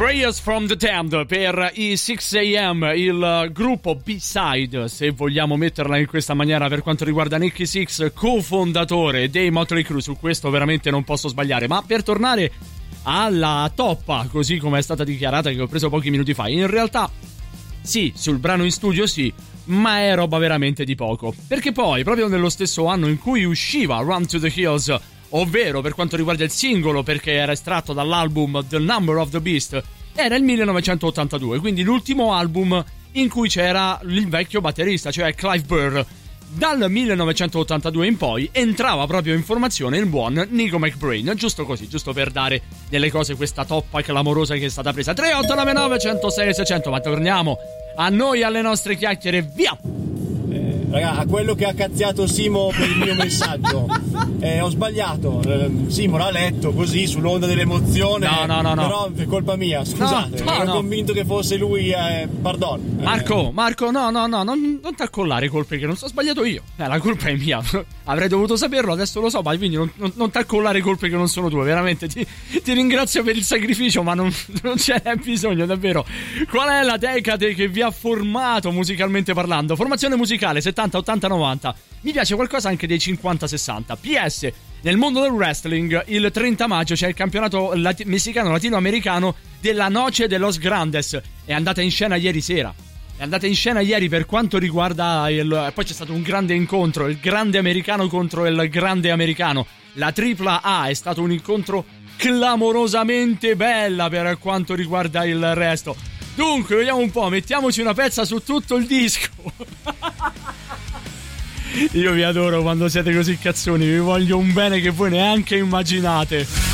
Prayers from the Damned per i 6 AM, il gruppo B-Side, se vogliamo metterla in questa maniera, per quanto riguarda Nicky Six, cofondatore dei Motley Crue. Su questo veramente non posso sbagliare. Ma per tornare alla toppa, così come è stata dichiarata, che ho preso pochi minuti fa, in realtà sì, sul brano in studio sì, ma è roba veramente di poco, perché poi proprio nello stesso anno in cui usciva Run to the Hills, ovvero per quanto riguarda il singolo, perché era estratto dall'album The Number of the Beast, era il 1982, quindi l'ultimo album in cui c'era il vecchio batterista, cioè Clive Burr. Dal 1982 in poi entrava proprio in formazione il buon Nico McBrain, giusto così, giusto per dare delle cose questa toppa clamorosa che è stata presa. 3899 106 600, ma torniamo a noi, alle nostre chiacchiere, via! Raga, a quello che ha cazziato Simo per il mio messaggio, ho sbagliato. Simo l'ha letto così sull'onda dell'emozione. No. Però è colpa mia, scusate. Ero convinto che fosse lui. Pardon. Marco, no, non t'accollare colpe, che non so, sbagliato io. La colpa è mia. Avrei dovuto saperlo, adesso lo so, ma quindi non t'accollare colpe che non sono tue. Veramente ti ringrazio per il sacrificio, ma non ce n'è bisogno, davvero. Qual è la decade che vi ha formato musicalmente parlando? Formazione musicale 70, 80, 90. Mi piace qualcosa anche dei 50, 60. PS, nel mondo del wrestling il 30 maggio c'è il campionato messicano latinoamericano della Noche de los Grandes. È andata in scena ieri sera. È andata in scena ieri per quanto riguarda poi c'è stato un grande incontro, il grande americano contro il grande americano. La AAA è stato un incontro clamorosamente bella per quanto riguarda il resto. Dunque, vediamo un po', mettiamoci una pezza su tutto il disco. Io vi adoro quando siete così cazzoni, vi voglio un bene che voi neanche immaginate.